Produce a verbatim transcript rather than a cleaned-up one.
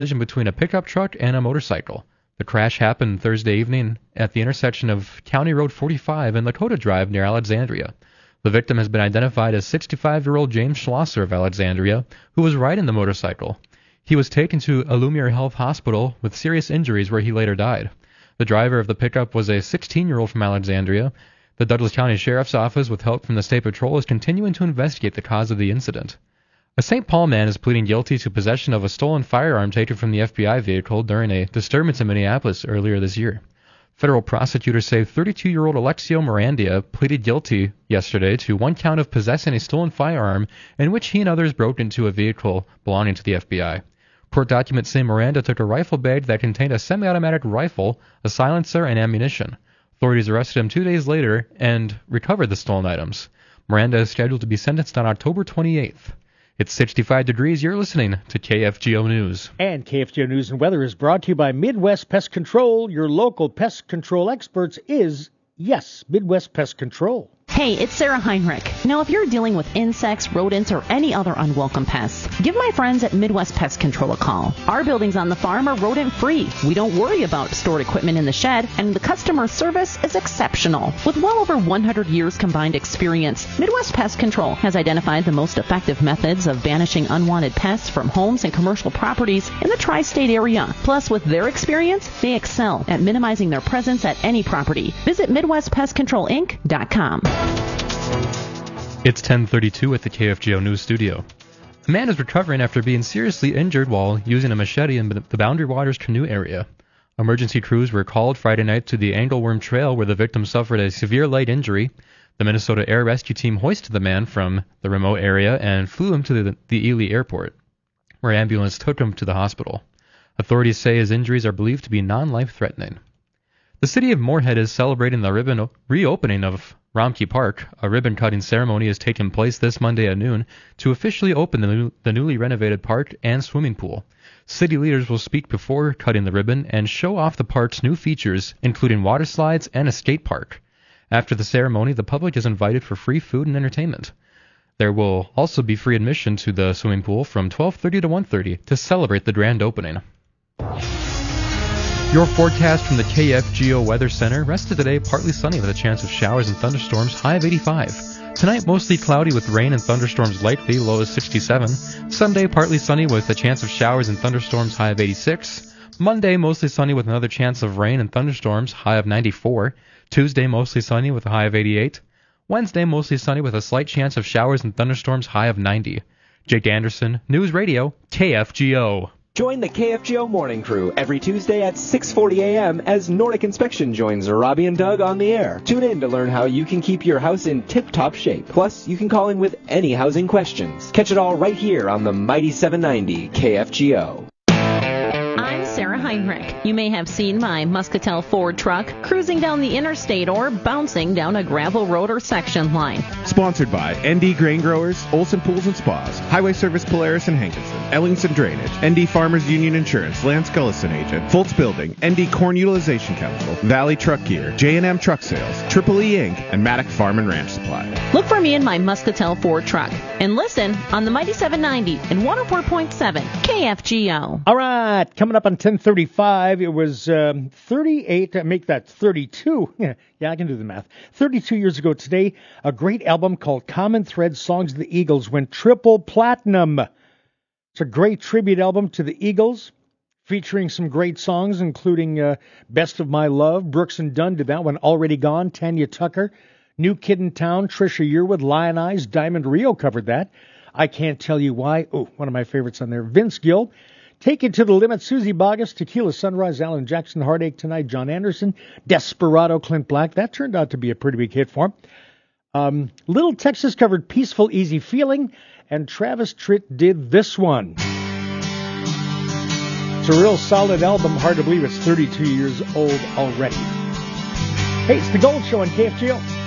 Collision between a pickup truck and a motorcycle. The crash happened Thursday evening at the intersection of County Road forty-five and Lakota Drive near Alexandria. The victim has been identified as sixty-five-year-old James Schlosser of Alexandria, who was riding the motorcycle. He was taken to Illumere Health Hospital with serious injuries where he later died. The driver of the pickup was a sixteen-year-old from Alexandria. The Douglas County Sheriff's Office, with help from the State Patrol, is continuing to investigate the cause of the incident. A Saint Paul man is pleading guilty to possession of a stolen firearm taken from the F B I vehicle during a disturbance in Minneapolis earlier this year. Federal prosecutors say thirty-two-year-old Alexio Mirandia pleaded guilty yesterday to one count of possessing a stolen firearm in which he and others broke into a vehicle belonging to the F B I. Court documents say Miranda took a rifle bag that contained a semi-automatic rifle, a silencer, and ammunition. Authorities arrested him two days later and recovered the stolen items. Miranda is scheduled to be sentenced on October twenty-eighth. It's sixty-five degrees. You're listening to K F G O News. And K F G O News and Weather is brought to you by Midwest Pest Control. Your local pest control experts is, yes, Midwest Pest Control. Hey, it's Sarah Heinrich. Now, if you're dealing with insects, rodents, or any other unwelcome pests, give my friends at Midwest Pest Control a call. Our buildings on the farm are rodent-free. We don't worry about stored equipment in the shed, and the customer service is exceptional. With well over one hundred years combined experience, Midwest Pest Control has identified the most effective methods of banishing unwanted pests from homes and commercial properties in the tri-state area. Plus, with their experience, they excel at minimizing their presence at any property. Visit Midwest Pest Control Inc dot com. It's ten thirty-two at the K F G O News studio. A man is recovering after being seriously injured while using a machete in the Boundary Waters canoe area. Emergency crews were called Friday night to the Angleworm Trail where the victim suffered a severe leg injury. The Minnesota Air Rescue Team hoisted the man from the remote area and flew him to the, the Ely Airport, where ambulance took him to the hospital. Authorities say his injuries are believed to be non-life-threatening. The city of Moorhead is celebrating the ribbon reopening of Romkey Park. A ribbon-cutting ceremony is taking place this Monday at noon to officially open the, new, the newly renovated park and swimming pool. City leaders will speak before cutting the ribbon and show off the park's new features, including water slides and a skate park. After the ceremony, the public is invited for free food and entertainment. There will also be free admission to the swimming pool from twelve thirty to one thirty to celebrate the grand opening. Your forecast from the K F G O Weather Center. Rest of today, partly sunny with a chance of showers and thunderstorms, high of eighty-five. Tonight, mostly cloudy with rain and thunderstorms likely, low of sixty-seven. Sunday, partly sunny with a chance of showers and thunderstorms, high of eighty-six. Monday, mostly sunny with another chance of rain and thunderstorms, high of ninety-four. Tuesday, mostly sunny with a high of eighty-eight. Wednesday, mostly sunny with a slight chance of showers and thunderstorms, high of ninety. Jake Anderson, News Radio, K F G O. Join the K F G O Morning Crew every Tuesday at six forty a.m. as Nordic Inspection joins Robbie and Doug on the air. Tune in to learn how you can keep your house in tip-top shape. Plus, you can call in with any housing questions. Catch it all right here on the Mighty seven ninety K F G O. I'm Sarah Heinrich. You may have seen my Muscatel Ford truck cruising down the interstate or bouncing down a gravel road or section line. Sponsored by N D Grain Growers, Olson Pools and Spas, Highway Service Polaris and Hankinson, Ellingson Drainage, N D Farmers Union Insurance, Lance Gullison Agent, Fultz Building, N D Corn Utilization Council, Valley Truck Gear, J and M Truck Sales, Triple E Incorporated, and Maddock Farm and Ranch Supply. Look for me in my Muscatel Ford truck and listen on the Mighty seven ninety and one oh four point seven K F G O. All right, coming up on ten thirty-five, it was um, thirty-eight, make that thirty-two. Yeah, I can do the math. thirty-two years ago today, a great album called Common Thread Songs of the Eagles went triple platinum. It's a great tribute album to the Eagles, featuring some great songs, including uh, Best of My Love, Brooks and Dunn did that one, Already Gone, Tanya Tucker, New Kid in Town, Trisha Yearwood, Lion Eyes, Diamond Rio covered that. I Can't Tell You Why. Oh, one of my favorites on there. Vince Gill, Take It to the Limit, Susie Boggess, Tequila Sunrise, Alan Jackson, Heartache Tonight, John Anderson, Desperado, Clint Black. That turned out to be a pretty big hit for him. Um, Little Texas covered Peaceful Easy Feeling, and Travis Tritt did this one. It's a real solid album. Hard to believe it's thirty-two years old already. Hey, it's The Gold Show on K F G O.